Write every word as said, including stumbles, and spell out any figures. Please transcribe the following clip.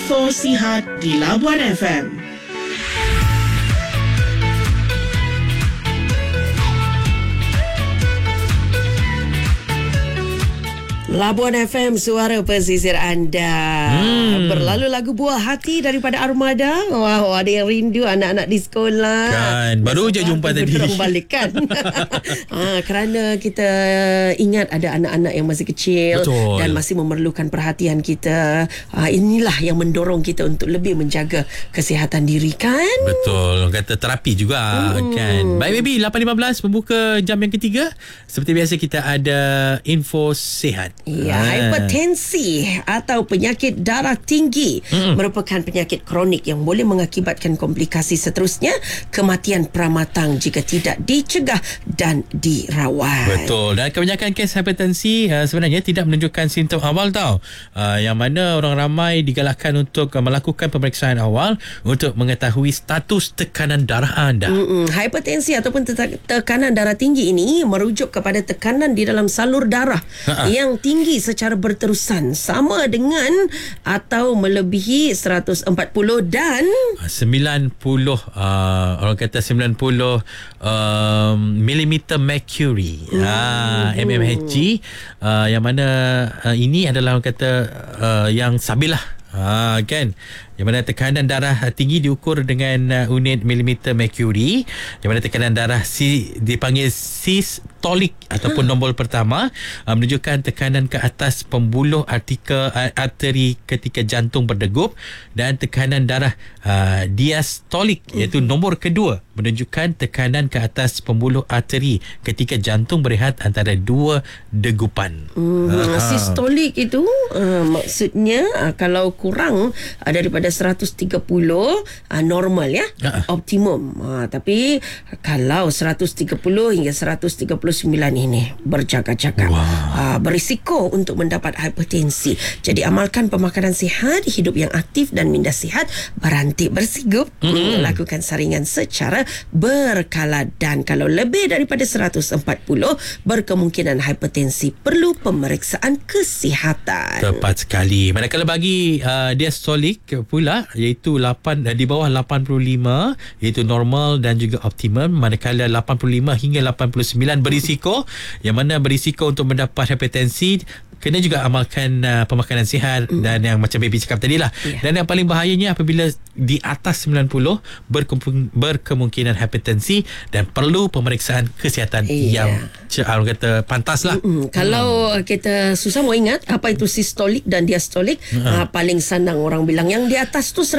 Info Sihat di Labuan F M. Labuan F M, suara pesisir anda. hmm. Berlalu lagu Buah Hati daripada Armada. Wah, wow, ada yang rindu anak-anak di sekolah kan. Baru je jumpa tadi balik kan. ha, Kerana kita ingat ada anak-anak yang masih kecil. Betul. Dan masih memerlukan perhatian kita. ha, Inilah yang mendorong kita untuk lebih menjaga kesihatan diri kan. Betul. Kata terapi juga hmm. kan. Baik baby, lapan lima belas membuka jam yang ketiga. Seperti biasa kita ada info sihat. Ya, hipertensi atau penyakit darah tinggi mm. merupakan penyakit kronik yang boleh mengakibatkan komplikasi seterusnya, kematian pramatang jika tidak dicegah dan dirawat. Betul. Dan kebanyakan kes hipertensi uh, sebenarnya tidak menunjukkan simptom awal tau. Uh, yang mana orang ramai digalakkan untuk uh, melakukan pemeriksaan awal untuk mengetahui status tekanan darah anda. Mm-mm. Hipertensi ataupun te- tekanan darah tinggi ini merujuk kepada tekanan di dalam salur darah Ha-ha. yang tinggi secara berterusan sama dengan atau melebihi seratus empat puluh dan sembilan puluh uh, orang kata sembilan puluh um, milimeter mercury hmm. uh, M M H G uh, yang mana uh, ini adalah orang kata uh, yang stabil lah. Ha, kan, yang mana tekanan darah tinggi diukur dengan uh, unit milimeter mercury, yang mana tekanan darah si, dipanggil sistolik ataupun nombor pertama uh, menunjukkan tekanan ke atas pembuluh artika, uh, arteri ketika jantung berdegup, dan tekanan darah uh, diastolik iaitu nombor kedua menunjukkan tekanan ke atas pembuluh arteri ketika jantung berehat antara dua degupan. Hmm, uh, sistolik itu uh, maksudnya uh, kalau kurang uh, daripada seratus tiga puluh uh, normal ya, uh-uh. optimum. Uh, tapi kalau seratus tiga puluh hingga seratus tiga puluh sembilan ini bercakap-cakap, wow. uh, berisiko untuk mendapat hipertensi. Jadi amalkan pemakanan sihat, hidup yang aktif dan minda sihat, berhenti bersigup, mm-hmm. lakukan saringan secara berkala, dan kalau lebih daripada seratus empat puluh berkemungkinan hipertensi, perlu pemeriksaan kesihatan. Tepat sekali. Manakala bagi uh, diastolik pula iaitu lapan, di bawah lapan puluh lima iaitu normal dan juga optimum, manakala lapan puluh lima hingga lapan puluh sembilan berisiko, yang mana berisiko untuk mendapat hipertensi. Kena juga amalkan uh, pemakanan sihat mm. dan yang macam baby cakap tadi lah. Yeah. Dan yang paling bahayanya apabila di atas sembilan puluh berkemungkinan, berkemungkinan hipertensi dan perlu pemeriksaan kesihatan yeah. yang orang kata pantas lah. Mm-mm. Kalau mm. kita susah mau ingat apa itu sistolik dan diastolik, mm. uh, paling senang orang bilang yang di atas tu